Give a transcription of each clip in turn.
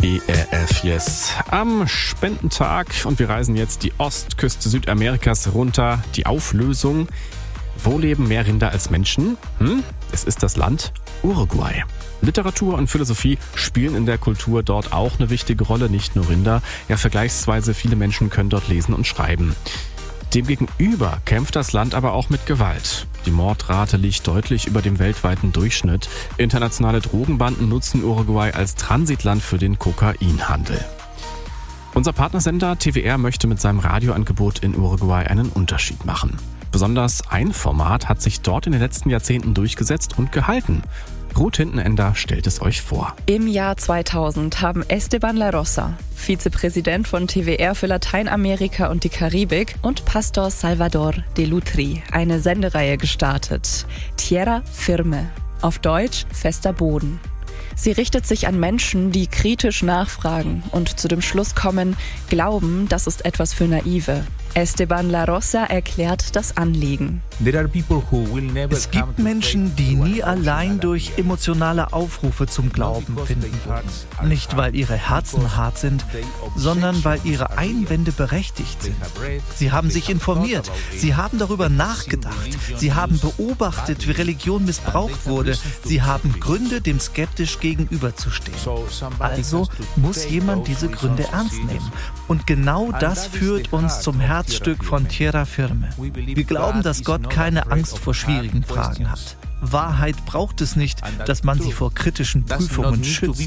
ERF, yes. Am Spendentag und wir reisen jetzt die Ostküste Südamerikas runter. Die Auflösung. Wo leben mehr Rinder als Menschen? Es ist das Land Uruguay. Literatur und Philosophie spielen in der Kultur dort auch eine wichtige Rolle, nicht nur Rinder. Ja, vergleichsweise viele Menschen können dort lesen und schreiben. Demgegenüber kämpft das Land aber auch mit Gewalt. Die Mordrate liegt deutlich über dem weltweiten Durchschnitt. Internationale Drogenbanden nutzen Uruguay als Transitland für den Kokainhandel. Unser Partnersender TWR möchte mit seinem Radioangebot in Uruguay einen Unterschied machen. Besonders ein Format hat sich dort in den letzten Jahrzehnten durchgesetzt und gehalten. Ruth Hintenender stellt es euch vor. Im Jahr 2000 haben Esteban La Rosa, Vizepräsident von TWR für Lateinamerika und die Karibik, und Pastor Salvador de Lutri eine Sendereihe gestartet. Tierra Firme, auf Deutsch fester Boden. Sie richtet sich an Menschen, die kritisch nachfragen und zu dem Schluss kommen, glauben, das ist etwas für Naive. Esteban La Rosa erklärt das Anliegen. Es gibt Menschen, die nie allein durch emotionale Aufrufe zum Glauben finden würden. Nicht, weil ihre Herzen hart sind, sondern weil ihre Einwände berechtigt sind. Sie haben sich informiert, sie haben darüber nachgedacht, sie haben beobachtet, wie Religion missbraucht wurde, sie haben Gründe, dem skeptisch gegenüberzustehen. Also muss jemand diese Gründe ernst nehmen. Und genau das führt uns zum Herzstück von Tierra Firme. Wir glauben, dass Gott keine Angst vor schwierigen Fragen hat. Wahrheit braucht es nicht, dass man sie vor kritischen Prüfungen schützt.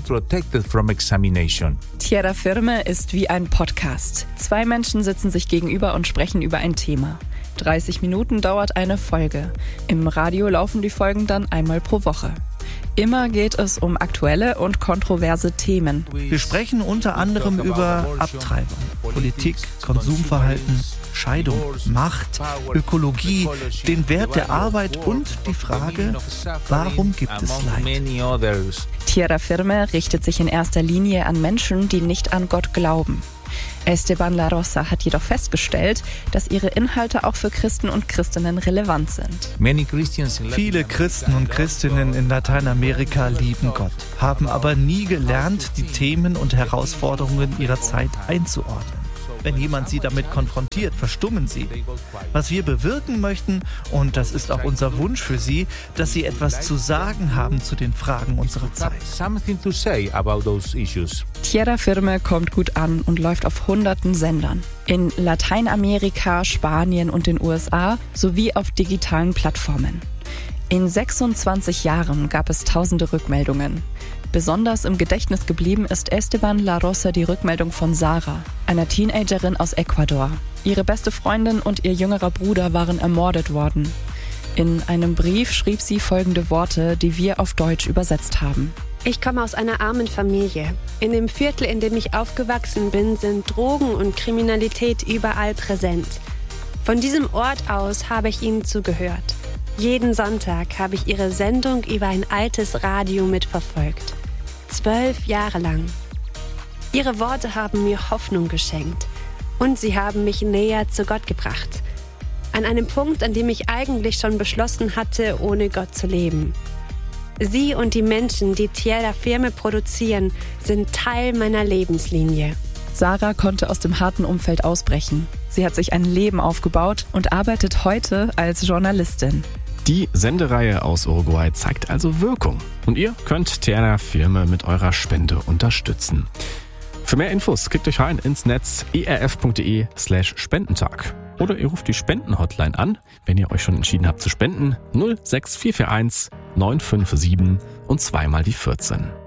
Tierra Firme ist wie ein Podcast. 2 Menschen sitzen sich gegenüber und sprechen über ein Thema. 30 Minuten dauert eine Folge. Im Radio laufen die Folgen dann einmal pro Woche. Immer geht es um aktuelle und kontroverse Themen. Wir sprechen unter anderem über Abtreibung, Politik, Konsumverhalten, Scheidung, Macht, Ökologie, den Wert der Arbeit und die Frage, warum gibt es Leid? Tierra Firme richtet sich in erster Linie an Menschen, die nicht an Gott glauben. Esteban La Rosa hat jedoch festgestellt, dass ihre Inhalte auch für Christen und Christinnen relevant sind. Viele Christen und Christinnen in Lateinamerika lieben Gott, haben aber nie gelernt, die Themen und Herausforderungen ihrer Zeit einzuordnen. Wenn jemand sie damit konfrontiert, verstummen sie. Was wir bewirken möchten, und das ist auch unser Wunsch für sie, dass sie etwas zu sagen haben zu den Fragen unserer Zeit. Tierra Firme kommt gut an und läuft auf hunderten Sendern. In Lateinamerika, Spanien und den USA sowie auf digitalen Plattformen. In 26 Jahren gab es tausende Rückmeldungen. Besonders im Gedächtnis geblieben ist Esteban La Rosa die Rückmeldung von Sarah, einer Teenagerin aus Ecuador. Ihre beste Freundin und ihr jüngerer Bruder waren ermordet worden. In einem Brief schrieb sie folgende Worte, die wir auf Deutsch übersetzt haben. Ich komme aus einer armen Familie. In dem Viertel, in dem ich aufgewachsen bin, sind Drogen und Kriminalität überall präsent. Von diesem Ort aus habe ich ihnen zugehört. Jeden Sonntag habe ich ihre Sendung über ein altes Radio mitverfolgt. 12 Jahre lang. Ihre Worte haben mir Hoffnung geschenkt und sie haben mich näher zu Gott gebracht. An einem Punkt, an dem ich eigentlich schon beschlossen hatte, ohne Gott zu leben. Sie und die Menschen, die Tierra Firme produzieren, sind Teil meiner Lebenslinie. Sarah konnte aus dem harten Umfeld ausbrechen. Sie hat sich ein Leben aufgebaut und arbeitet heute als Journalistin. Die Sendereihe aus Uruguay zeigt also Wirkung. Und ihr könnt Tierra Firme mit eurer Spende unterstützen. Für mehr Infos klickt euch rein ins Netz erf.de/Spendentag. Oder ihr ruft die Spenden-Hotline an, wenn ihr euch schon entschieden habt zu spenden. 06441 957 und zweimal die 14.